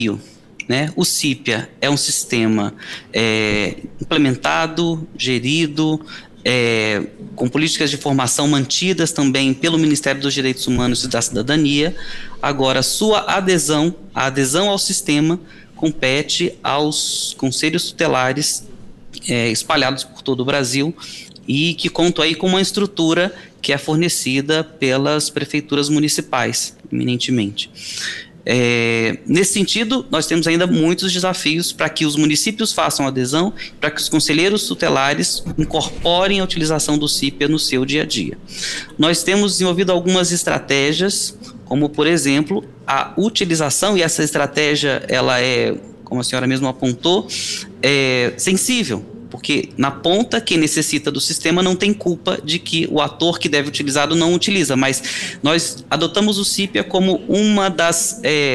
né? O CIPIA é um sistema implementado, gerido, com políticas de formação mantidas também pelo Ministério dos Direitos Humanos e da Cidadania. Agora, a adesão ao sistema compete aos conselhos tutelares espalhados por todo o Brasil e que contam aí com uma estrutura que é fornecida pelas prefeituras municipais, eminentemente. Nesse sentido, nós temos ainda muitos desafios para que os municípios façam adesão, para que os conselheiros tutelares incorporem a utilização do CIPIA no seu dia a dia. Nós temos desenvolvido algumas estratégias, como, por exemplo, a utilização, e essa estratégia, ela como a senhora mesmo apontou, sensível, porque na ponta, quem necessita do sistema não tem culpa de que o ator que deve utilizá-lo não utiliza, mas nós adotamos o CIPIA como uma das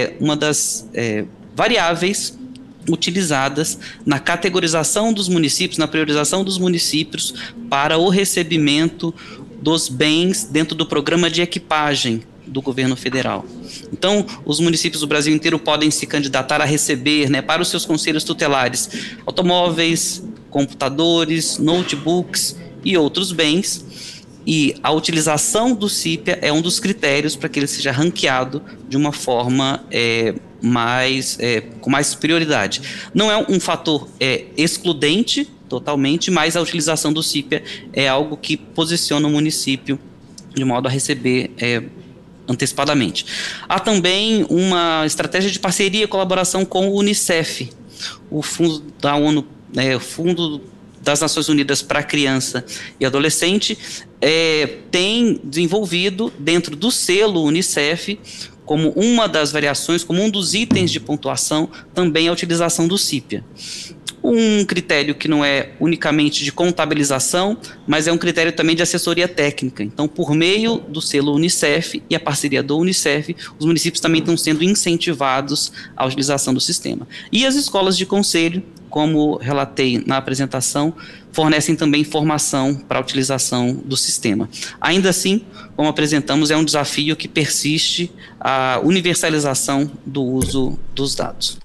variáveis utilizadas na categorização dos municípios, na priorização dos municípios para o recebimento dos bens dentro do programa de equipagem do governo federal. Então, os municípios do Brasil inteiro podem se candidatar a receber, né, para os seus conselhos tutelares, automóveis, computadores, notebooks e outros bens, e a utilização do CIPIA é um dos critérios para que ele seja ranqueado de uma forma com mais prioridade. Não é um fator excludente totalmente, mas a utilização do CIPIA é algo que posiciona o município de modo a receber antecipadamente. Há também uma estratégia de parceria e colaboração com o UNICEF, o Fundo da ONU, o Fundo das Nações Unidas para a Criança e Adolescente, tem desenvolvido dentro do selo UNICEF, como uma das variações, como um dos itens de pontuação, também a utilização do CIPIA. Um critério que não é unicamente de contabilização, mas é um critério também de assessoria técnica. Então, por meio do selo UNICEF e a parceria do UNICEF, os municípios também estão sendo incentivados à utilização do sistema. E as escolas de conselho, como relatei na apresentação, fornecem também formação para a utilização do sistema. Ainda assim, como apresentamos, é um desafio que persiste a universalização do uso dos dados.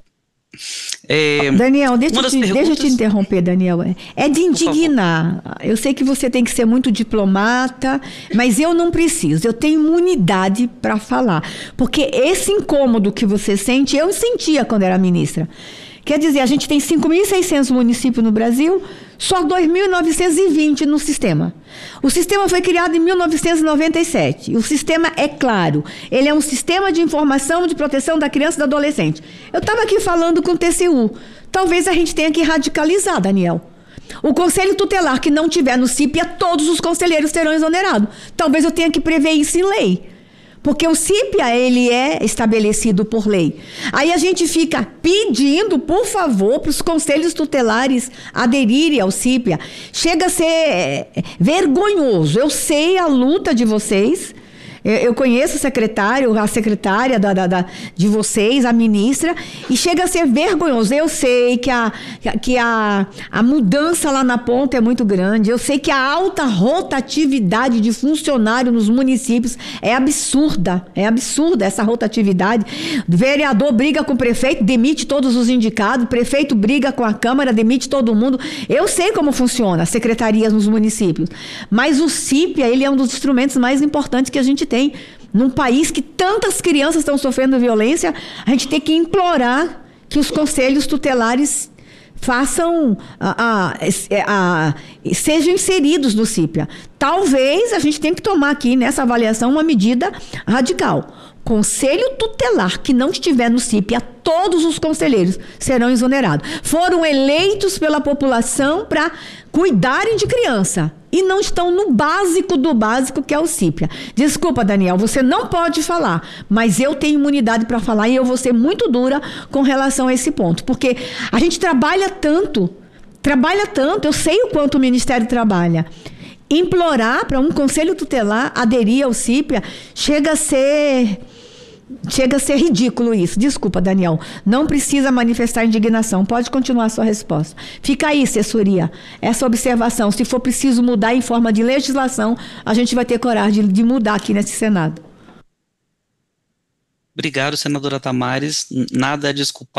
Daniel, deixa eu te interromper, Daniel. É de indignar. Eu sei que você tem que ser muito diplomata, mas eu não preciso. Eu tenho imunidade para falar. Porque esse incômodo que você sente, eu sentia quando era ministra. Quer dizer, a gente tem 5.600 municípios no Brasil, só 2.920 no sistema. O sistema foi criado em 1997. O sistema é claro. Ele é um sistema de informação de proteção da criança e do adolescente. Eu estava aqui falando com o TCU. Talvez a gente tenha que radicalizar, Daniel. O conselho tutelar que não tiver no CIPIA, todos os conselheiros serão exonerados. Talvez eu tenha que prever isso em lei. Porque o CIPIA, ele é estabelecido por lei. Aí a gente fica pedindo, por favor, para os conselhos tutelares aderirem ao CIPIA. Chega a ser vergonhoso. Eu sei a luta de vocês. Eu conheço o secretário, a secretária de vocês, a ministra, e chega a ser vergonhoso. Eu sei que a mudança lá na ponta é muito grande, eu sei que a alta rotatividade de funcionário nos municípios é absurda essa rotatividade. O vereador briga com o prefeito, demite todos os indicados, o prefeito briga com a Câmara, demite todo mundo. Eu sei como funciona as secretarias nos municípios, mas o CIPIA, ele é um dos instrumentos mais importantes que a gente tem. Num país que tantas crianças estão sofrendo violência, a gente tem que implorar que os conselhos tutelares sejam inseridos no CIPIA. Talvez a gente tenha que tomar aqui nessa avaliação uma medida radical. Conselho tutelar que não estiver no CIPIA, todos os conselheiros serão exonerados. Foram eleitos pela população para cuidarem de criança e não estão no básico do básico, que é o CIPIA. Desculpa, Daniel, você não pode falar, mas eu tenho imunidade para falar e eu vou ser muito dura com relação a esse ponto, porque a gente trabalha tanto, eu sei o quanto o Ministério trabalha. Implorar para um conselho tutelar aderir ao CIPIA chega a ser ridículo isso. Desculpa, Daniel. Não precisa manifestar indignação. Pode continuar a sua resposta. Fica aí, assessoria, essa observação. Se for preciso mudar em forma de legislação, a gente vai ter coragem de mudar aqui nesse Senado. Obrigado, senadora Tamares. Nada a desculpar.